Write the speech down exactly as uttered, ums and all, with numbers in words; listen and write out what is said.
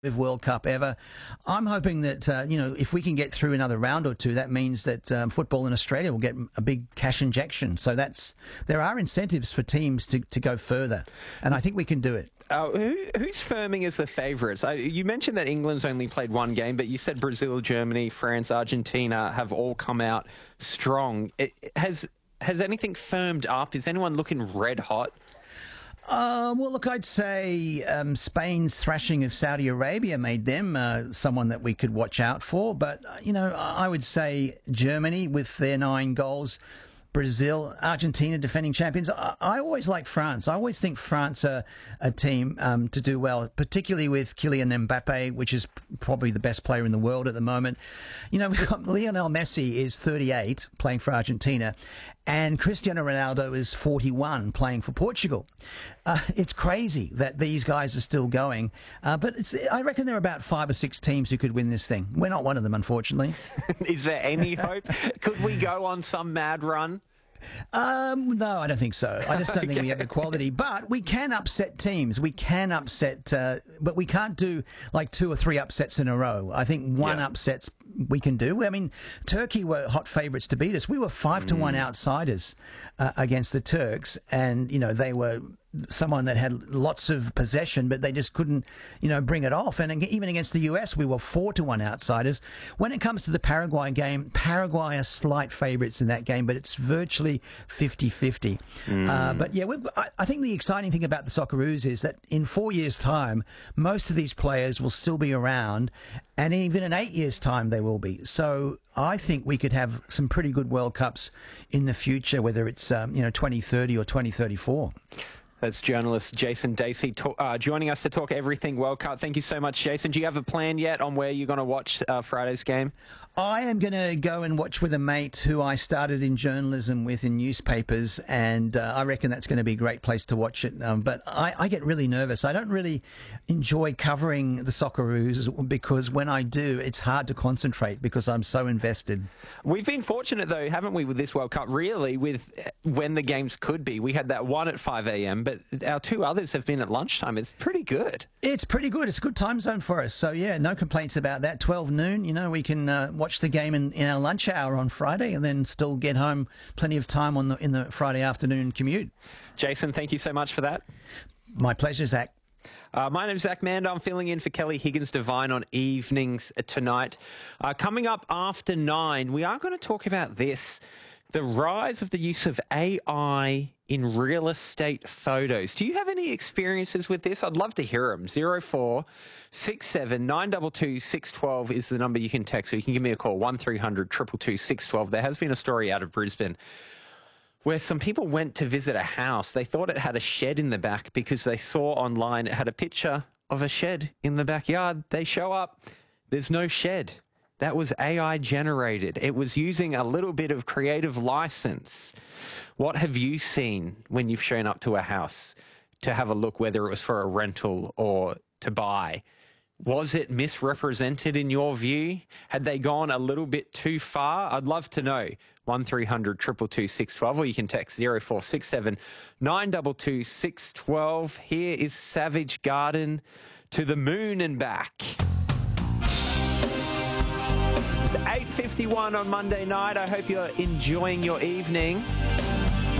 World Cup ever. I'm hoping that, uh, you know, if we can get through another round or two, that means that um, football in Australia will get a big cash injection. So that's there are incentives for teams to, to go further, and I think we can do it. Uh, who, who's firming as the favourites? Uh, you mentioned that England's only played one game, but you said Brazil, Germany, France, Argentina have all come out strong. It, has has anything firmed up? Is anyone looking red hot? Uh, well, look, I'd say um, Spain's thrashing of Saudi Arabia made them uh, someone that we could watch out for. But, uh, you know, I would say Germany with their nine goals, Brazil, Argentina, defending champions. I, I always like France. I always think France are a team um, to do well, particularly with Kylian Mbappe, which is probably the best player in the world at the moment. You know, we've got Lionel Messi is thirty-eight, playing for Argentina, and Cristiano Ronaldo is forty-one, playing for Portugal. Uh, it's crazy that these guys are still going, uh, but it's, I reckon there are about five or six teams who could win this thing. We're not one of them, unfortunately. Is there any hope? Could we go on some mad run? Um, no, I don't think so. I just don't think we have the quality. But we can upset teams. We can upset, uh, but we can't do like two or three upsets in a row. I think one yeah. upset's we can do. I mean, Turkey were hot favourites to beat us. We were five to one outsiders uh, against the Turks, and you know they were someone that had lots of possession, but they just couldn't, you know, bring it off. And even against the U S, we were four to one outsiders. When it comes to the Paraguay game, Paraguay are slight favourites in that game, but it's virtually fifty-fifty. Mm. Uh, but yeah, we've, I, I think the exciting thing about the Socceroos is that in four years' time, most of these players will still be around, and even in eight years' time, they will be. So I think we could have some pretty good World Cups in the future, whether it's um, you know twenty thirty or twenty thirty-four. That's journalist Jason Dacey to, uh, joining us to talk everything World Cup. Thank you so much, Jason. Do you have a plan yet on where you're going to watch uh, Friday's game? I am going to go and watch with a mate who I started in journalism with in newspapers, and uh, I reckon that's going to be a great place to watch it. Um, but I, I get really nervous. I don't really enjoy covering the Socceroos because when I do, it's hard to concentrate because I'm so invested. We've been fortunate, though, haven't we, with this World Cup, really, with when the games could be. We had that one at five a.m., but our two others have been at lunchtime. It's pretty good. It's pretty good. It's a good time zone for us. So, yeah, no complaints about that. twelve noon, you know, we can uh, watch the game in, in our lunch hour on Friday and then still get home plenty of time on the in the Friday afternoon commute. Jason, thank you so much for that. My pleasure, Zach. Uh, my name's Zach Manda. I'm filling in for Kelly Higgins-Devine on evenings tonight. Uh, coming up after nine, we are going to talk about this. The rise of the use of A I in real estate photos. Do you have any experiences with this? I'd love to hear them. zero four six seven nine two two six one two is the number you can text. So you can give me a call, one three hundred two two two six one two. There has been a story out of Brisbane where some people went to visit a house. They thought it had a shed in the back because they saw online it had a picture of a shed in the backyard. They show up, there's no shed. That was A I generated. It was using a little bit of creative license. What have you seen when you've shown up to a house to have a look, whether it was for a rental or to buy? Was it misrepresented in your view? Had they gone a little bit too far? I'd love to know. one three hundred two two two six one two, or you can text zero four six seven nine two two six one two. Here is Savage Garden, To the Moon and Back. It's eight fifty-one on Monday night. I hope you're enjoying your evening.